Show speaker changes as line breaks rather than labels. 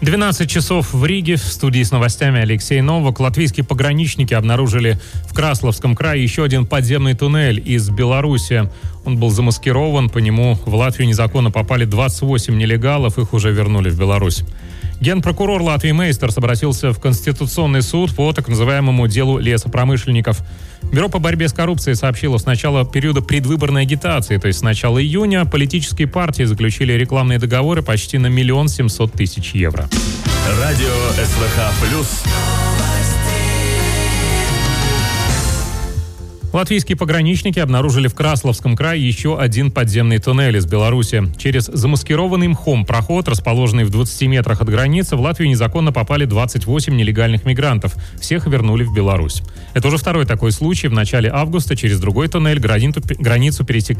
12 часов в Риге. В студии с новостями Алексей Новак. Латвийские пограничники обнаружили в Красловском крае еще один подземный туннель из Беларуси. Он был замаскирован. По нему в Латвию незаконно попали 28 нелегалов. Их уже вернули в Беларусь. Генпрокурор Латвии Мейстерс обратился в Конституционный суд по так называемому делу лесопромышленников. Бюро по борьбе с коррупцией сообщило, с начала периода предвыборной агитации, то есть с начала июня, политические партии заключили рекламные договоры почти на 1 700 000 евро.
Радио СВХ+.
Латвийские пограничники обнаружили в Красловском крае еще один подземный туннель из Беларуси. Через замаскированный мхом проход, расположенный в 20 метрах от границы, в Латвию незаконно попали 28 нелегальных мигрантов. Всех вернули в Беларусь. Это уже второй такой случай. В начале августа через другой туннель границу пересекли